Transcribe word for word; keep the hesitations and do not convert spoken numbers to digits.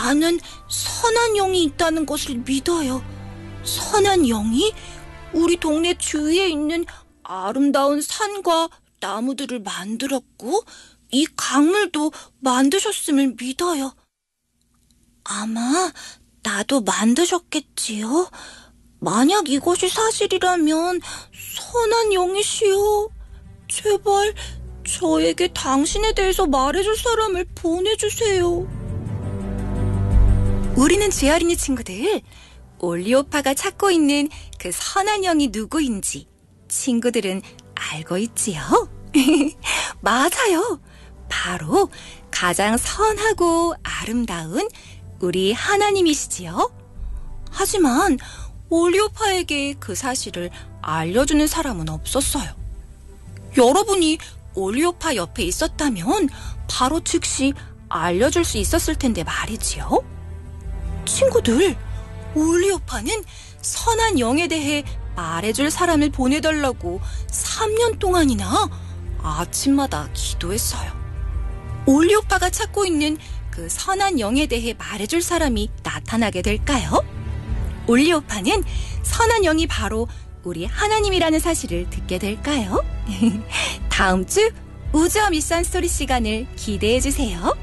나는 선한 영이 있다는 것을 믿어요. 선한 영이 우리 동네 주위에 있는 아름다운 산과 나무들을 만들었고 이 강물도 만드셨음을 믿어요. 아마 나도 만드셨겠지요? 만약 이것이 사실이라면 선한 영이시여, 제발 저에게 당신에 대해서 말해줄 사람을 보내주세요. 우리는 쥐어린이 친구들, 올리오파가 찾고 있는 그 선한 영이 누구인지 친구들은 알고 있지요? 맞아요. 바로 가장 선하고 아름다운 우리 하나님이시지요. 하지만 올리오파에게 그 사실을 알려주는 사람은 없었어요. 여러분이 올리오파 옆에 있었다면 바로 즉시 알려줄 수 있었을 텐데 말이지요. 친구들, 올리오파는 선한 영에 대해 말해줄 사람을 보내달라고 삼 년 동안이나 아침마다 기도했어요. 올리오파가 찾고 있는 그 선한 영에 대해 말해줄 사람이 나타나게 될까요? 올리오파는 선한 영이 바로 우리 하나님이라는 사실을 듣게 될까요? 다음 주 우주와 미션 스토리 시간을 기대해 주세요.